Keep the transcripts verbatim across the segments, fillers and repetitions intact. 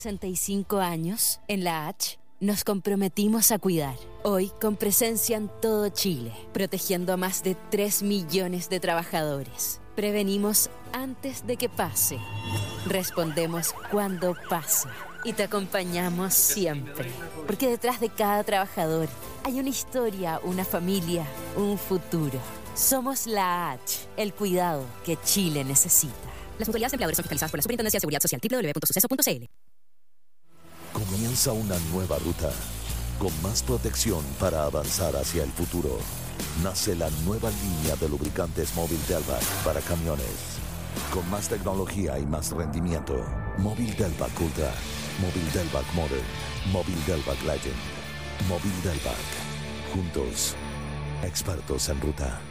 sesenta y cinco años, en la H, nos comprometimos a cuidar. Hoy, con presencia en todo Chile, protegiendo a más de tres millones de trabajadores. Prevenimos antes de que pase. Respondemos cuando pasa. Y te acompañamos siempre. Porque detrás de cada trabajador hay una historia, una familia, un futuro. Somos la H, el cuidado que Chile necesita. Las mutualidades de empleadores son fiscalizadas por la Superintendencia de Seguridad Social. doble u doble u doble u punto suceso punto c l. Comienza una nueva ruta, con más protección para avanzar hacia el futuro. Nace la nueva línea de lubricantes Móvil Delvac para camiones. Con más tecnología y más rendimiento. Móvil Delvac Ultra, Móvil Delvac Modern, Móvil Delvac Legend, Móvil Delvac. Juntos, expertos en ruta.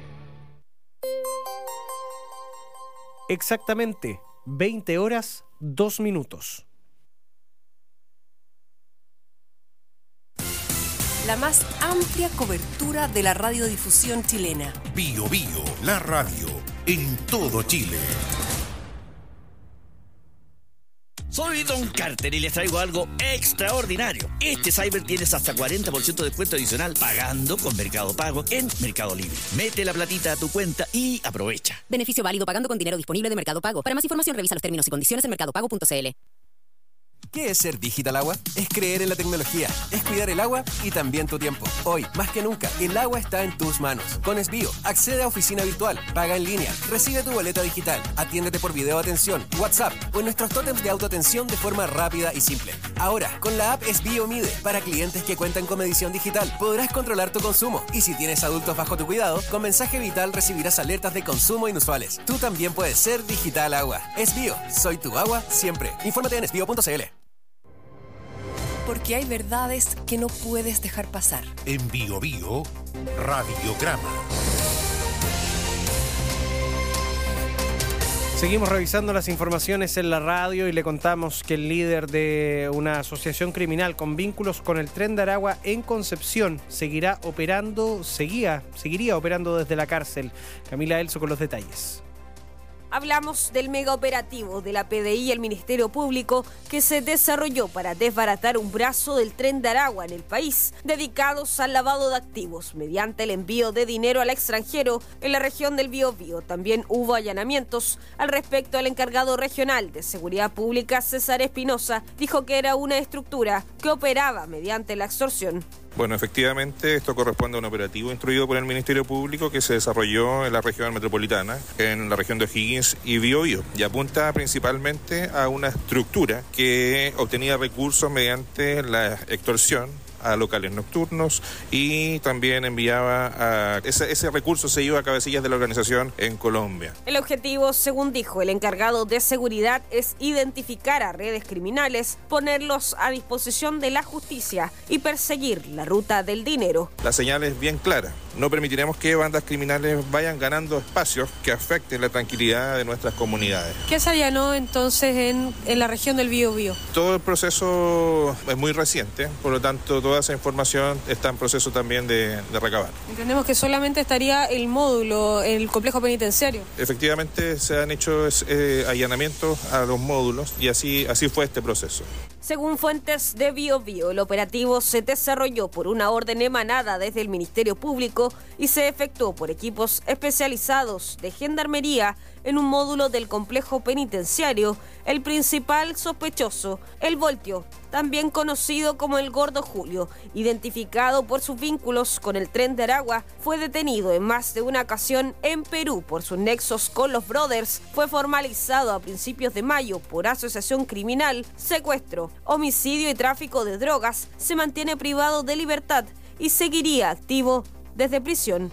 Exactamente, veinte horas, dos minutos. La más amplia cobertura de la radiodifusión chilena. Bio Bio, la radio, en todo Chile. Soy Don Carter y les traigo algo extraordinario. Este Cyber tienes hasta cuarenta por ciento de descuento adicional pagando con Mercado Pago en Mercado Libre. Mete la platita a tu cuenta y aprovecha. Beneficio válido pagando con dinero disponible de Mercado Pago. Para más información revisa los términos y condiciones en mercado pago punto c l. ¿Qué es ser Digital Agua? Es creer en la tecnología, es cuidar el agua y también tu tiempo. Hoy, más que nunca, el agua está en tus manos. Con Esbio, accede a oficina virtual, paga en línea, recibe tu boleta digital, atiéndete por video atención, WhatsApp o en nuestros tótems de autoatención de forma rápida y simple. Ahora, con la app Esbio Mide, para clientes que cuentan con medición digital, podrás controlar tu consumo. Y si tienes adultos bajo tu cuidado, con mensaje vital recibirás alertas de consumo inusuales. Tú también puedes ser Digital Agua. Esbio, soy tu agua siempre. Infórmate en esbio punto c l. Porque hay verdades que no puedes dejar pasar. En Bio Bio, Radiograma. Seguimos revisando las informaciones en la radio y le contamos que el líder de una asociación criminal con vínculos con el Tren de Aragua en Concepción seguirá operando, seguía, seguiría operando desde la cárcel. Camila Elso con los detalles. Hablamos del megaoperativo de la P D I y el Ministerio Público que se desarrolló para desbaratar un brazo del Tren de Aragua en el país, dedicados al lavado de activos mediante el envío de dinero al extranjero en la región del Biobío. También hubo allanamientos. Al respecto, el encargado regional de Seguridad Pública, César Espinosa, dijo que era una estructura que operaba mediante la extorsión. Bueno, efectivamente, esto corresponde a un operativo instruido por el Ministerio Público que se desarrolló en la región metropolitana, en la región de O'Higgins y Biobío, y apunta principalmente a una estructura que obtenía recursos mediante la extorsión a locales nocturnos y también enviaba a... Ese, ese recurso se iba a cabecillas de la organización en Colombia. El objetivo, según dijo el encargado de seguridad, es identificar a redes criminales, ponerlos a disposición de la justicia y perseguir la ruta del dinero. La señal es bien clara. No permitiremos que bandas criminales vayan ganando espacios que afecten la tranquilidad de nuestras comunidades. ¿Qué se allanó entonces en, en la región del Biobío? Todo el proceso es muy reciente, por lo tanto toda esa información está en proceso también de, de recabar. Entendemos que solamente estaría el módulo, el complejo penitenciario. Efectivamente se han hecho eh, allanamientos a los módulos y así, así fue este proceso. Según fuentes de Biobío, el operativo se desarrolló por una orden emanada desde el Ministerio Público y se efectuó por equipos especializados de gendarmería en un módulo del complejo penitenciario. El principal sospechoso, el Voltio, también conocido como el Gordo Julio, identificado por sus vínculos con el Tren de Aragua, fue detenido en más de una ocasión en Perú por sus nexos con los Brothers. Fue formalizado a principios de mayo por asociación criminal, secuestro, homicidio y tráfico de drogas. Se mantiene privado de libertad y seguiría activo desde prisión.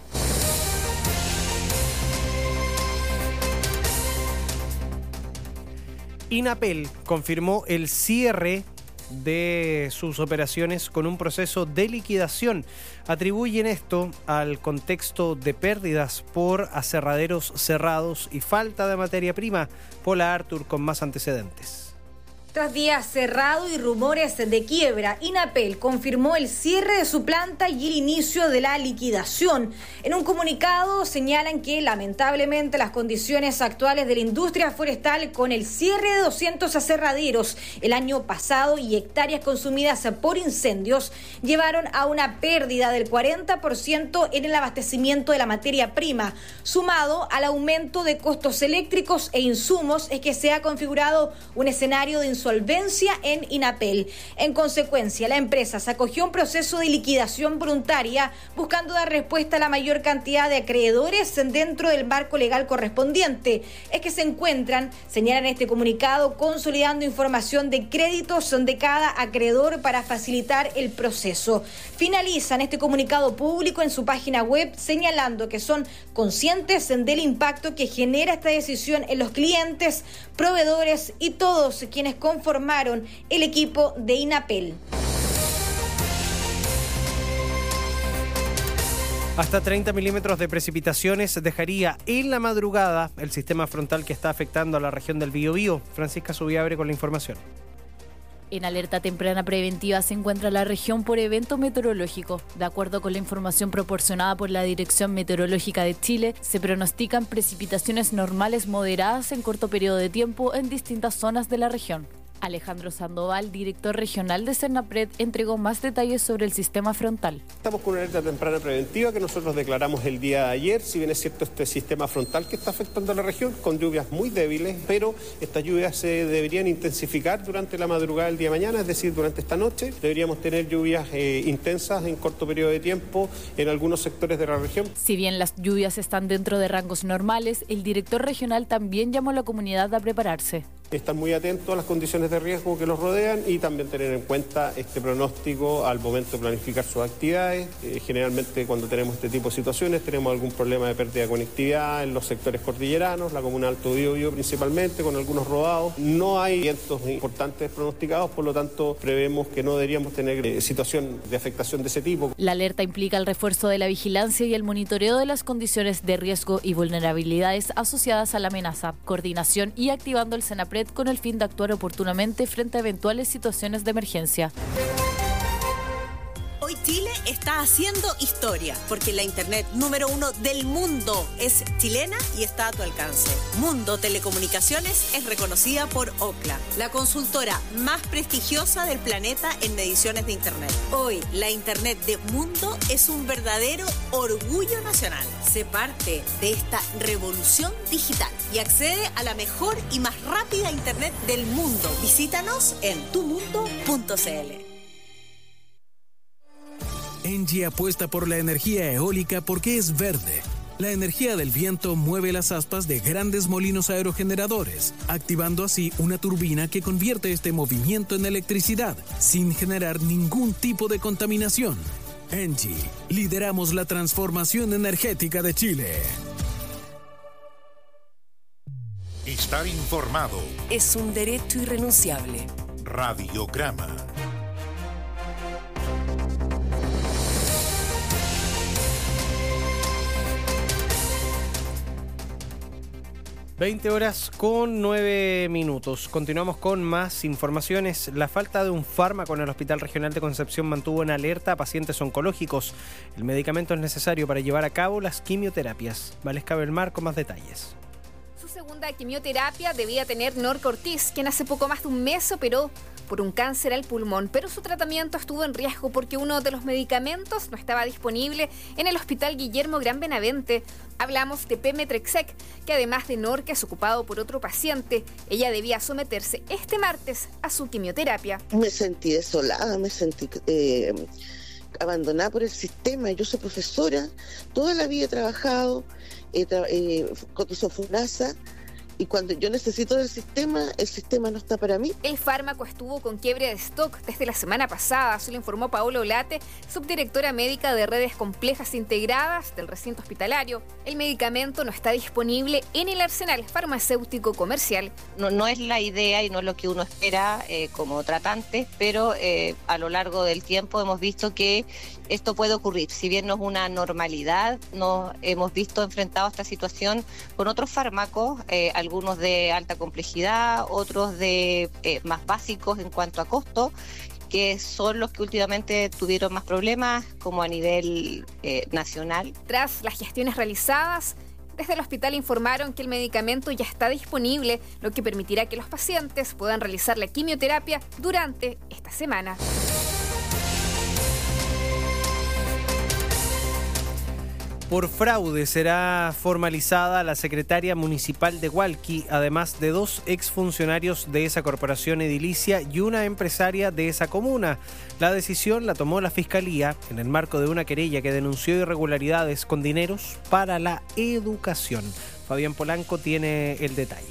INAPEL confirmó el cierre de sus operaciones con un proceso de liquidación. Atribuyen esto al contexto de pérdidas por aserraderos cerrados y falta de materia prima. Paula Artur con más antecedentes. Tras días cerrado y rumores de quiebra, Inapel confirmó el cierre de su planta y el inicio de la liquidación. En un comunicado señalan que lamentablemente las condiciones actuales de la industria forestal, con el cierre de doscientos aserraderos el año pasado y hectáreas consumidas por incendios, llevaron a una pérdida del cuarenta por ciento en el abastecimiento de la materia prima. Sumado al aumento de costos eléctricos e insumos, es que se ha configurado un escenario de insolvencia en Inapel. En consecuencia, la empresa se acogió a un proceso de liquidación voluntaria buscando dar respuesta a la mayor cantidad de acreedores dentro del marco legal correspondiente. Es que se encuentran, señalan este comunicado, consolidando información de créditos de cada acreedor para facilitar el proceso. Finalizan este comunicado público en su página web señalando que son conscientes del impacto que genera esta decisión en los clientes, proveedores y todos quienes conformaron el equipo de Inapel. Hasta treinta milímetros de precipitaciones dejaría en la madrugada el sistema frontal que está afectando a la región del Biobío. Francisca Subiabre con la información. En alerta temprana preventiva se encuentra la región por evento meteorológico. De acuerdo con la información proporcionada por la Dirección Meteorológica de Chile, se pronostican precipitaciones normales moderadas en corto periodo de tiempo en distintas zonas de la región. Alejandro Sandoval, director regional de Cernapred, entregó más detalles sobre el sistema frontal. Estamos con una alerta temprana preventiva que nosotros declaramos el día de ayer. Si bien es cierto este sistema frontal que está afectando a la región, con lluvias muy débiles, pero estas lluvias se deberían intensificar durante la madrugada del día de mañana, es decir, durante esta noche. Deberíamos tener lluvias eh, intensas en corto periodo de tiempo en algunos sectores de la región. Si bien las lluvias están dentro de rangos normales, el director regional también llamó a la comunidad a prepararse. Estar muy atentos a las condiciones de riesgo que los rodean y también tener en cuenta este pronóstico al momento de planificar sus actividades. Eh, generalmente cuando tenemos este tipo de situaciones tenemos algún problema de pérdida de conectividad en los sectores cordilleranos, la comuna de Alto Biobío principalmente, con algunos rodados. No hay vientos importantes pronosticados, por lo tanto prevemos que no deberíamos tener eh, situación de afectación de ese tipo. La alerta implica el refuerzo de la vigilancia y el monitoreo de las condiciones de riesgo y vulnerabilidades asociadas a la amenaza, coordinación y activando el Cernapred con el fin de actuar oportunamente frente a eventuales situaciones de emergencia. Hoy Chile está haciendo historia, porque la internet número uno del mundo es chilena y está a tu alcance. Mundo Telecomunicaciones es reconocida por Ookla, la consultora más prestigiosa del planeta en mediciones de internet. Hoy, la internet de Mundo es un verdadero orgullo nacional. Sé parte de esta revolución digital y accede a la mejor y más rápida internet del mundo. Visítanos en tu mundo punto c l. Engie apuesta por la energía eólica porque es verde. La energía del viento mueve las aspas de grandes molinos aerogeneradores, activando así una turbina que convierte este movimiento en electricidad, sin generar ningún tipo de contaminación. Engie, lideramos la transformación energética de Chile. Estar informado es un derecho irrenunciable. Radiograma. veinte horas con nueve minutos. Continuamos con más informaciones. La falta de un fármaco en el Hospital Regional de Concepción mantuvo en alerta a pacientes oncológicos. El medicamento es necesario para llevar a cabo las quimioterapias. Valesca Belmar con más detalles. Su segunda quimioterapia debía tener Norca Ortiz, quien hace poco más de un mes operó por un cáncer al pulmón, pero su tratamiento estuvo en riesgo porque uno de los medicamentos no estaba disponible en el Hospital Guillermo Gran Benavente. Hablamos de Pemetrexec, que además de Norca es ocupado por otro paciente. Ella debía someterse este martes a su quimioterapia. Me sentí desolada, me sentí eh, abandonada por el sistema. Yo soy profesora, toda la vida he trabajado, he tra- eh, cotizo FUNASA. Y cuando yo necesito del sistema, el sistema no está para mí. El fármaco estuvo con quiebre de stock desde la semana pasada, así lo informó Paola Olate, subdirectora médica de redes complejas integradas del recinto hospitalario. El medicamento no está disponible en el arsenal farmacéutico comercial. No, no es la idea y no es lo que uno espera eh, como tratante, pero eh, a lo largo del tiempo hemos visto que esto puede ocurrir. Si bien no es una normalidad, nos hemos visto enfrentados a esta situación con otros fármacos, eh, algunos algunos de alta complejidad, otros de eh, más básicos en cuanto a costo, que son los que últimamente tuvieron más problemas, como a nivel eh, nacional. Tras las gestiones realizadas, desde el hospital informaron que el medicamento ya está disponible, lo que permitirá que los pacientes puedan realizar la quimioterapia durante esta semana. Por fraude será formalizada la secretaria municipal de Hualqui, además de dos exfuncionarios de esa corporación edilicia y una empresaria de esa comuna. La decisión la tomó la Fiscalía en el marco de una querella que denunció irregularidades con dineros para la educación. Fabián Polanco tiene el detalle.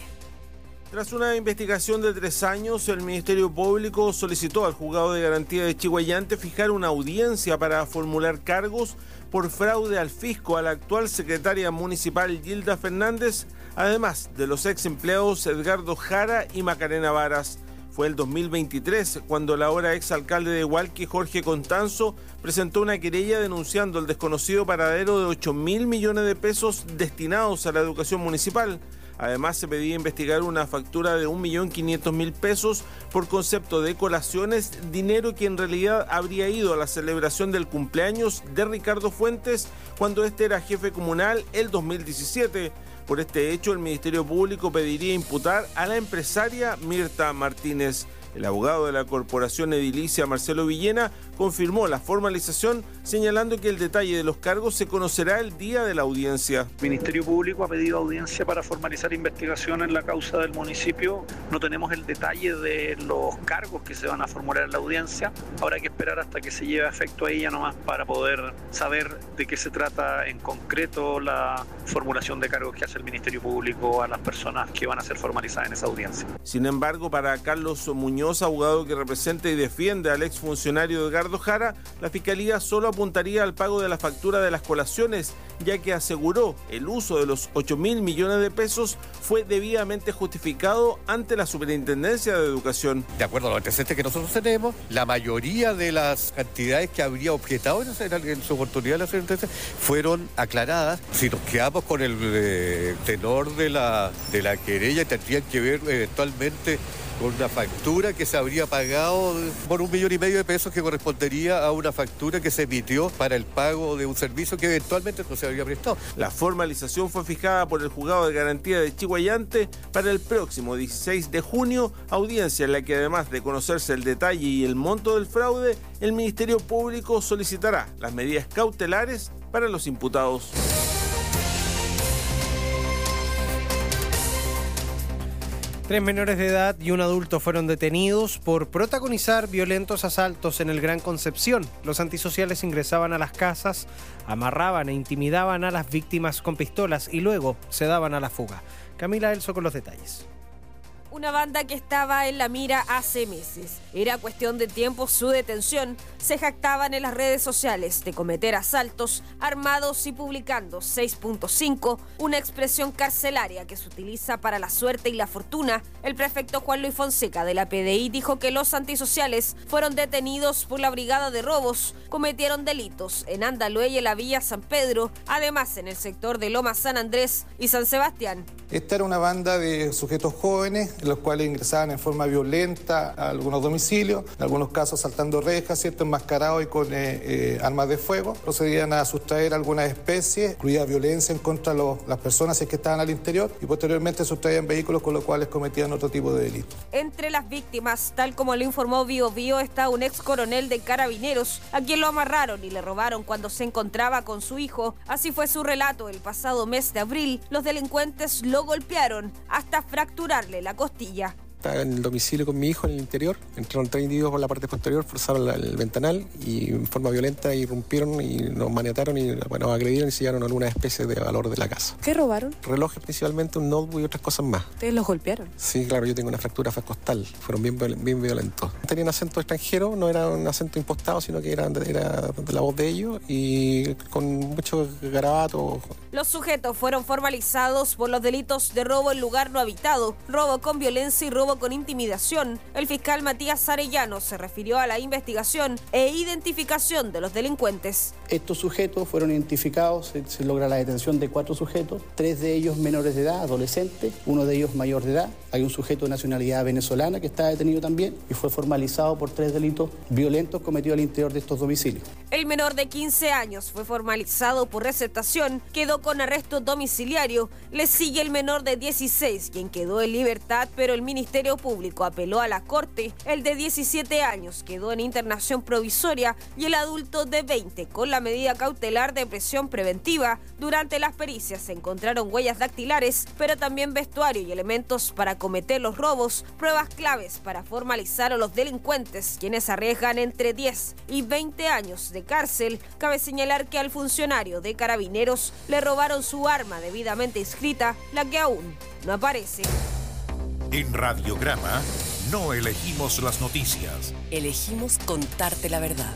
Tras una investigación de tres años, el Ministerio Público solicitó al Juzgado de Garantía de Chiguayante fijar una audiencia para formular cargos por fraude al fisco a la actual secretaria municipal Gilda Fernández, además de los ex empleados Edgardo Jara y Macarena Varas. Fue el dos mil veintitrés cuando el ahora ex alcalde de Hualqui, Jorge Constanzo, presentó una querella denunciando el desconocido paradero de ocho mil millones de pesos destinados a la educación municipal. Además, se pedía investigar una factura de un millón quinientos mil pesos por concepto de colaciones, dinero que en realidad habría ido a la celebración del cumpleaños de Ricardo Fuentes cuando este era jefe comunal el dos mil diecisiete. Por este hecho, el Ministerio Público pediría imputar a la empresaria Mirta Martínez. El abogado de la Corporación Edilicia, Marcelo Villena, confirmó la formalización, señalando que el detalle de los cargos se conocerá el día de la audiencia. El Ministerio Público ha pedido audiencia para formalizar investigación en la causa del municipio. No tenemos el detalle de los cargos que se van a formular en la audiencia. Habrá que esperar hasta que se lleve a efecto a ella nomás para poder saber de qué se trata en concreto la formulación de cargos que hace el Ministerio Público a las personas que van a ser formalizadas en esa audiencia. Sin embargo, para Carlos Muñoz, abogado que representa y defiende al exfuncionario Edgardo Jara, la Fiscalía solo apuntaría al pago de la factura de las colaciones, ya que aseguró el uso de los ocho mil millones de pesos fue debidamente justificado ante la Superintendencia de Educación. De acuerdo a los antecedentes que nosotros tenemos, la mayoría de las cantidades que habría objetado en su oportunidad la Superintendencia fueron aclaradas. Si nos quedamos con el eh, tenor de la, de la querella, tendrían que ver eventualmente con una factura que se habría pagado por un millón y medio de pesos que correspondería a una factura que se emitió para el pago de un servicio que eventualmente no se habría prestado. La formalización fue fijada por el Juzgado de Garantía de Chiguayante para el próximo dieciséis de junio, audiencia en la que además de conocerse el detalle y el monto del fraude, el Ministerio Público solicitará las medidas cautelares para los imputados. Tres menores de edad y un adulto fueron detenidos por protagonizar violentos asaltos en el Gran Concepción. Los antisociales ingresaban a las casas, amarraban e intimidaban a las víctimas con pistolas y luego se daban a la fuga. Camila Elso con los detalles. Una banda que estaba en la mira hace meses. Era cuestión de tiempo su detención. Se jactaban en las redes sociales de cometer asaltos armados y publicando seis punto cinco, una expresión carcelaria que se utiliza para la suerte y la fortuna. El prefecto Juan Luis Fonseca de la P D I dijo que los antisociales fueron detenidos por la Brigada de Robos. Cometieron delitos en Andalue y en la Villa San Pedro, además en el sector de Loma San Andrés y San Sebastián. Esta era una banda de sujetos jóvenes, los cuales ingresaban en forma violenta a algunos domicilios, en algunos casos saltando rejas, ¿cierto?, enmascarados y con eh, eh, armas de fuego. Procedían a sustraer algunas especies, incluida violencia en contra de los, las personas que estaban al interior, y posteriormente sustraían vehículos con los cuales cometían otro tipo de delitos. Entre las víctimas, tal como lo informó Bio Bio, está un ex coronel de Carabineros, a quien lo amarraron y le robaron cuando se encontraba con su hijo. Así fue su relato. El pasado mes de abril, los delincuentes lo golpearon hasta fracturarle la costilla. Estaba en el domicilio con mi hijo en el interior, entraron tres individuos por la parte posterior, forzaron el ventanal y en forma violenta irrumpieron y nos maniataron y bueno, nos agredieron y se llevaron alguna especie de valor de la casa. ¿Qué robaron? Relojes principalmente, un notebook y otras cosas más. ¿Ustedes los golpearon? Sí, claro, yo tengo una fractura costal, fueron bien, bien violentos. tenían acento extranjero, no era un acento impostado, sino que era, era de la voz de ellos y con mucho garabato. Los sujetos fueron formalizados por los delitos de robo en lugar no habitado, robo con violencia y robo con intimidación. El fiscal Matías Arellano se refirió a la investigación e identificación de los delincuentes. Estos sujetos fueron identificados, se, se logra la detención de cuatro sujetos, tres de ellos menores de edad, adolescentes, uno de ellos mayor de edad. Hay un sujeto de nacionalidad venezolana que está detenido también y fue formalizado por tres delitos violentos cometidos al interior de estos domicilios. El menor de quince años fue formalizado por receptación, quedó con arresto domiciliario. Le sigue el menor de dieciséis, quien quedó en libertad, pero el Ministerio Público apeló a la Corte. El de diecisiete años quedó en internación provisoria y el adulto de veinte con la medida cautelar de prisión preventiva. Durante las pericias se encontraron huellas dactilares, pero también vestuario y elementos para cometer los robos, pruebas claves para formalizar a los delincuentes, quienes arriesgan entre diez y veinte años de cárcel. Cabe señalar que al funcionario de Carabineros le robaron su arma debidamente inscrita, la que aún no aparece. En Radiograma no elegimos las noticias. Elegimos contarte la verdad.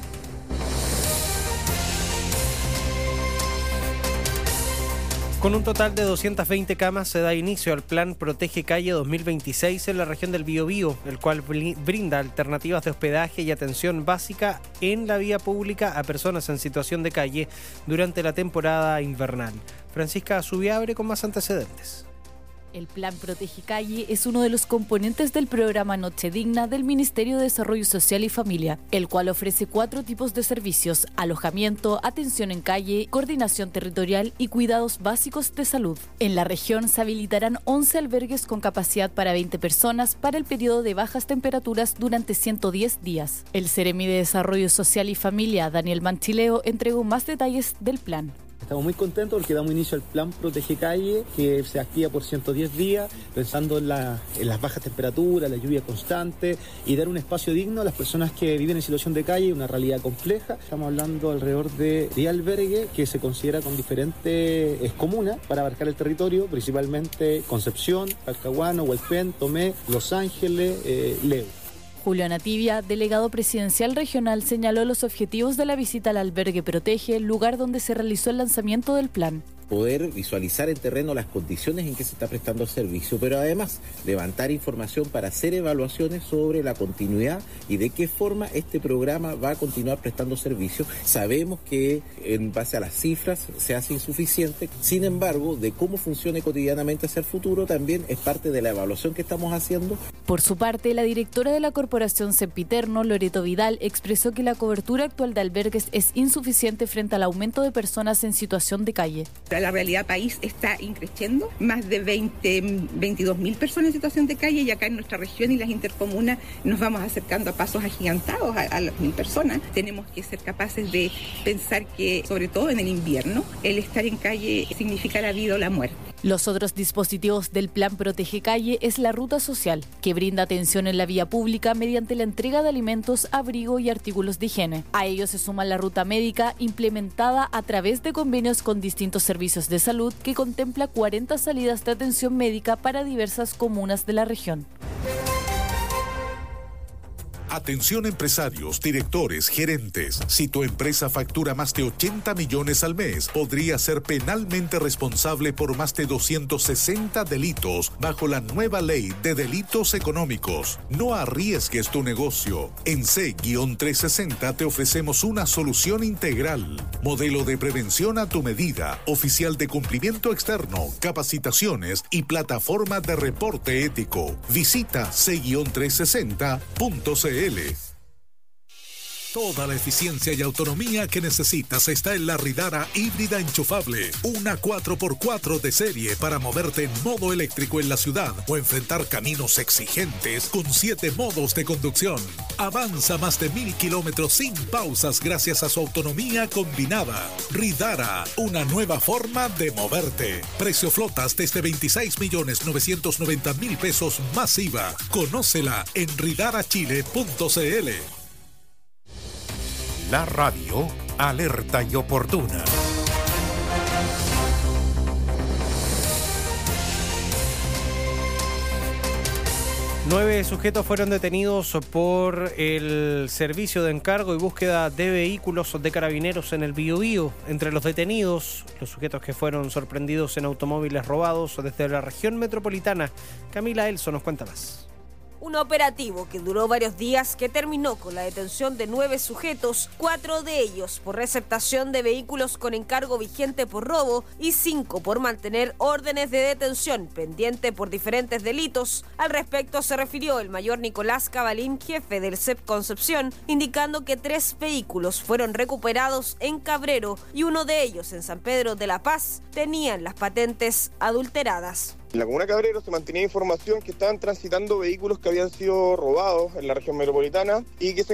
Con un total de doscientas veinte camas se da inicio al Plan Protege Calle dos mil veintiséis en la región del Biobío, el cual brinda alternativas de hospedaje y atención básica en la vía pública a personas en situación de calle durante la temporada invernal. Francisca Zubiabre con más antecedentes. El Plan Protege Calle es uno de los componentes del programa Noche Digna del Ministerio de Desarrollo Social y Familia, el cual ofrece cuatro tipos de servicios: alojamiento, atención en calle, coordinación territorial y cuidados básicos de salud. En la región se habilitarán once albergues con capacidad para veinte personas para el periodo de bajas temperaturas durante ciento diez días. El Seremi de Desarrollo Social y Familia, Daniel Manchileo, entregó más detalles del plan. Estamos muy contentos porque damos inicio al Plan Protege Calle, que se activa por ciento diez días, pensando en, la, en las bajas temperaturas, la lluvia constante y dar un espacio digno a las personas que viven en situación de calle, una realidad compleja. Estamos hablando alrededor de diez albergues que se considera con diferentes comunas para abarcar el territorio, principalmente Concepción, Talcahuano, Hualpén, Tomé, Los Ángeles, eh, Leu. Julio Nativia, delegado presidencial regional, señaló los objetivos de la visita al albergue Protege, lugar donde se realizó el lanzamiento del plan. Poder visualizar en terreno las condiciones en que se está prestando el servicio, pero además levantar información para hacer evaluaciones sobre la continuidad y de qué forma este programa va a continuar prestando servicios. Sabemos que en base a las cifras se hace insuficiente, sin embargo, de cómo funcione cotidianamente hacia el futuro también es parte de la evaluación que estamos haciendo. Por su parte, la directora de la Corporación Sempiterno, Loreto Vidal, expresó que la cobertura actual de albergues es insuficiente frente al aumento de personas en situación de calle. La realidad país está increciendo, más de veinte, veintidós mil personas en situación de calle, y acá en nuestra región y las intercomunas nos vamos acercando a pasos agigantados a, a las mil personas. Tenemos que ser capaces de pensar que, sobre todo en el invierno, el estar en calle significa la vida o la muerte. Los otros dispositivos del Plan Protege Calle es la Ruta Social, que brinda atención en la vía pública mediante la entrega de alimentos, abrigo y artículos de higiene. A ello se suma la Ruta Médica, implementada a través de convenios con distintos servicios de salud, que contempla cuarenta salidas de atención médica para diversas comunas de la región. Atención empresarios, directores, gerentes. Si tu empresa factura más de ochenta millones al mes, podría ser penalmente responsable por más de doscientos sesenta delitos bajo la nueva ley de delitos económicos. No arriesgues tu negocio. En C trescientos sesenta te ofrecemos una solución integral. Modelo de prevención a tu medida, oficial de cumplimiento externo, capacitaciones y plataforma de reporte ético. Visita C trescientos sesenta punto c l. Toda la eficiencia y autonomía que necesitas está en la Ridara híbrida enchufable. Una cuatro por cuatro de serie para moverte en modo eléctrico en la ciudad o enfrentar caminos exigentes con siete modos de conducción. Avanza más de mil kilómetros sin pausas gracias a su autonomía combinada. Ridara, una nueva forma de moverte. Precio flotas desde veintiséis millones novecientos noventa mil pesos más I V A. Conócela en ridara chile punto c l. La radio, alerta y oportuna. Nueve sujetos fueron detenidos por el servicio de encargo y búsqueda de vehículos de carabineros en el Biobío. Entre los detenidos, los sujetos que fueron sorprendidos en automóviles robados desde la región metropolitana. Camila Elso nos cuenta más. Un operativo que duró varios días que terminó con la detención de nueve sujetos, cuatro de ellos por receptación de vehículos con encargo vigente por robo y cinco por mantener órdenes de detención pendiente por diferentes delitos. Al respecto se refirió el mayor Nicolás Cabalín, jefe del C E P Concepción, indicando que tres vehículos fueron recuperados en Cabrero y uno de ellos en San Pedro de la Paz tenían las patentes adulteradas. En la comuna de Cabrero se mantenía información que estaban transitando vehículos que habían sido robados en la región metropolitana y que se